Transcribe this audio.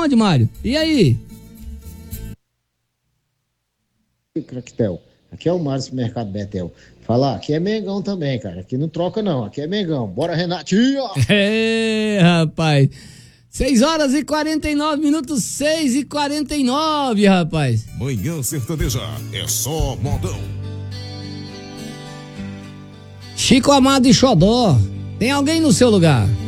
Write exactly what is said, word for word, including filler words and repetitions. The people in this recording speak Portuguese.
onde, Mário? E aí? Craquetel. Aqui é o Márcio Mercado Betel. Falar, aqui é Mengão também, cara. Aqui não troca não, aqui é Mengão. Bora, Renatinho! É, rapaz. seis horas e quarenta e nove minutos, seis e quarenta e nove, rapaz. Manhã Sertaneja, é só modão. Chico Amado e Xodó, tem alguém no seu lugar?